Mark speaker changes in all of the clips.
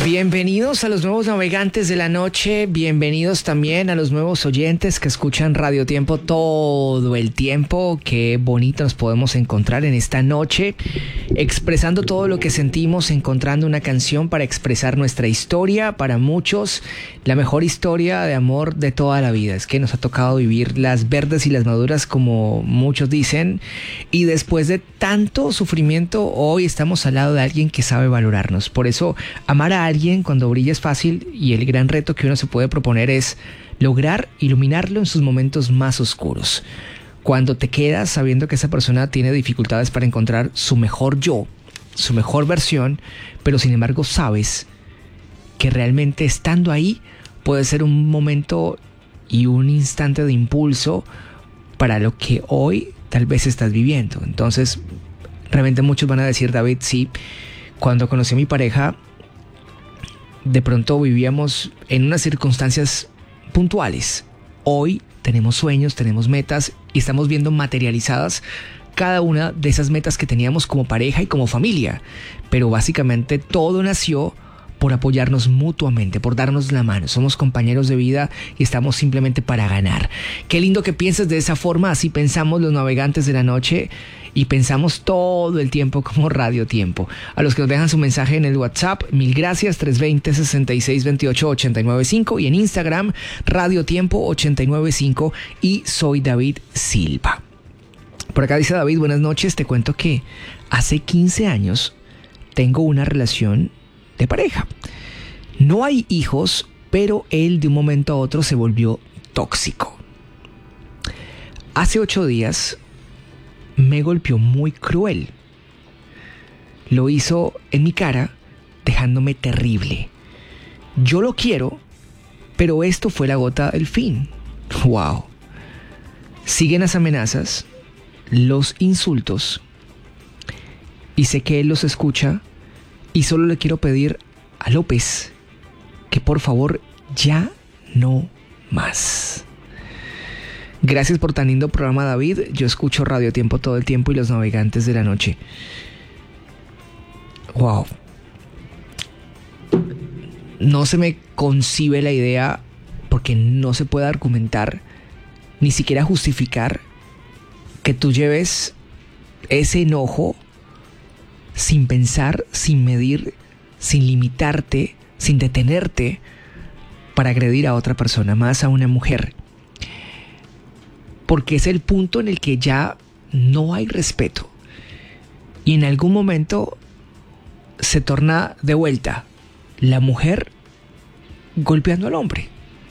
Speaker 1: Bienvenidos a los nuevos navegantes de la noche, bienvenidos también a los nuevos oyentes que escuchan Radio Tiempo todo el tiempo. Qué bonito nos podemos encontrar en esta noche, expresando todo lo que sentimos, encontrando una canción para expresar nuestra historia. Para muchos, la mejor historia de amor de toda la vida. Es que nos ha tocado vivir las verdes y las maduras, como muchos dicen, y después de tanto sufrimiento, hoy estamos al lado de alguien que sabe valorarnos. Por eso, amar a alguien cuando brilla es fácil, y el gran reto que uno se puede proponer es lograr iluminarlo en sus momentos más oscuros. Cuando te quedas sabiendo que esa persona tiene dificultades para encontrar su mejor yo, su mejor versión, pero sin embargo sabes que realmente estando ahí puede ser un momento y un instante de impulso para lo que hoy tal vez estás viviendo. Entonces, realmente muchos van a decir: David, sí, cuando conocí a mi pareja, de pronto vivíamos en unas circunstancias puntuales. Hoy tenemos sueños, tenemos metas y estamos viendo materializadas cada una de esas metas que teníamos como pareja y como familia. Pero básicamente todo nació por apoyarnos mutuamente, por darnos la mano. Somos compañeros de vida y estamos simplemente para ganar. Qué lindo que pienses de esa forma. Así pensamos los navegantes de la noche y pensamos todo el tiempo como Radio Tiempo. A los que nos dejan su mensaje en el WhatsApp, mil gracias, 320-6628-895, y en Instagram, Radio Tiempo 895, y soy David Silva. Por acá dice David: buenas noches, te cuento que hace 15 años tengo una relación de pareja. No hay hijos, pero él de un momento a otro se volvió tóxico. Hace 8 días me golpeó muy cruel. Lo hizo en mi cara, dejándome terrible. Yo lo quiero, pero esto fue la gota del fin. Wow. Siguen las amenazas, los insultos, y sé que él los escucha, y solo le quiero pedir a López que por favor ya no más. Gracias por tan lindo programa, David. Yo escucho Radio Tiempo todo el tiempo y los navegantes de la noche. Wow. No se me concibe la idea, porque no se puede argumentar, ni siquiera justificar, que tú lleves ese enojo sin pensar, sin medir, sin limitarte, sin detenerte, para agredir a otra persona, más a una mujer. Porque es el punto en el que ya no hay respeto. Y en algún momento se torna de vuelta la mujer golpeando al hombre.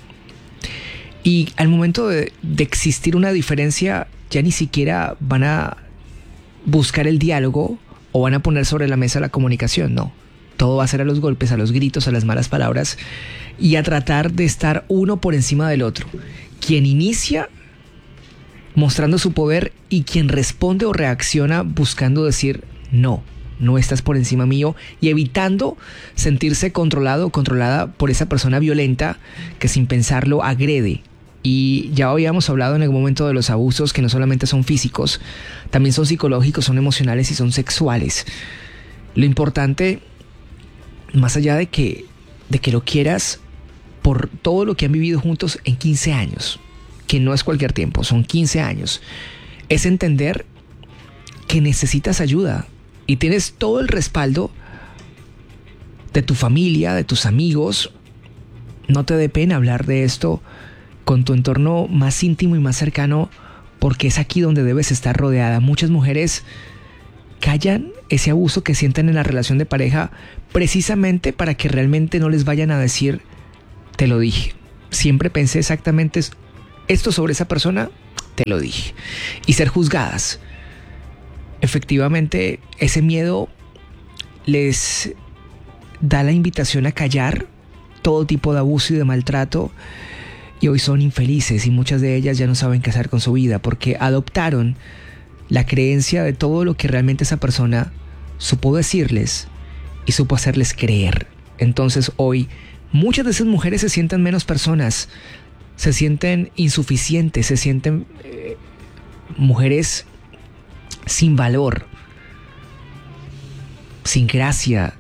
Speaker 1: Y al momento de existir una diferencia, ya ni siquiera van a buscar el diálogo o van a poner sobre la mesa la comunicación, no. Todo va a ser a los golpes, a los gritos, a las malas palabras, y a tratar de estar uno por encima del otro. Quien inicia mostrando su poder, y quien responde o reacciona buscando decir: no, no estás por encima mío, y evitando sentirse controlado o controlada por esa persona violenta que sin pensarlo agrede. Y ya habíamos hablado en algún momento de los abusos, que no solamente son físicos, también son psicológicos, son emocionales y son sexuales. Lo importante, más allá de que lo quieras por todo lo que han vivido juntos en 15 años, que no es cualquier tiempo, son 15 años, es entender que necesitas ayuda y tienes todo el respaldo de tu familia, de tus amigos. No te dé pena hablar de esto con tu entorno más íntimo y más cercano, porque es aquí donde debes estar rodeada. Muchas mujeres callan ese abuso que sienten en la relación de pareja, precisamente para que realmente no les vayan a decir: te lo dije, siempre pensé exactamente esto sobre esa persona, te lo dije. Y ser juzgadas. Efectivamente, ese miedo les da la invitación a callar todo tipo de abuso y de maltrato, y hoy son infelices, y muchas de ellas ya no saben qué hacer con su vida, porque adoptaron la creencia de todo lo que realmente esa persona supo decirles y supo hacerles creer. Entonces hoy muchas de esas mujeres se sienten menos personas, se sienten insuficientes, se sienten mujeres sin valor, sin gracia,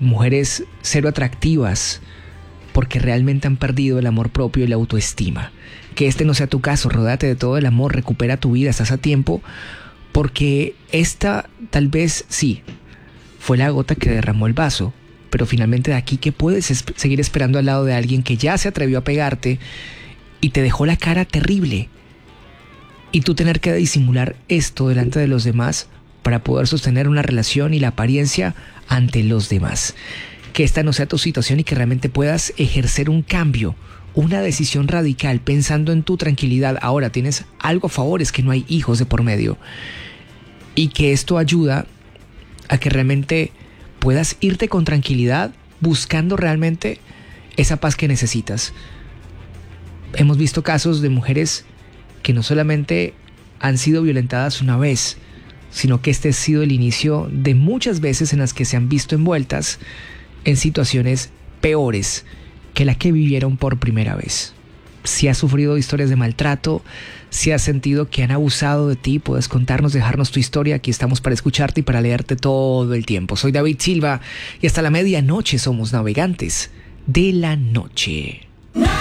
Speaker 1: mujeres cero atractivas porque realmente han perdido el amor propio y la autoestima. Que este no sea tu caso, rodate de todo el amor, recupera tu vida, estás a tiempo, porque esta tal vez sí fue la gota que derramó el vaso, pero finalmente de aquí que puedes seguir esperando al lado de alguien que ya se atrevió a pegarte y te dejó la cara terrible, y tú tener que disimular esto delante de los demás para poder sostener una relación y la apariencia ante los demás. Que esta no sea tu situación y que realmente puedas ejercer un cambio, una decisión radical pensando en tu tranquilidad. Ahora tienes algo a favor, es que no hay hijos de por medio, y que esto ayuda a que realmente puedas irte con tranquilidad buscando realmente esa paz que necesitas. Hemos visto casos de mujeres que no solamente han sido violentadas una vez, sino que este ha sido el inicio de muchas veces en las que se han visto envueltas en situaciones peores que la que vivieron por primera vez. Si has sufrido historias de maltrato, si has sentido que han abusado de ti, puedes contarnos, dejarnos tu historia. Aquí estamos para escucharte y para leerte todo el tiempo. Soy David Silva y hasta la medianoche somos navegantes de la noche.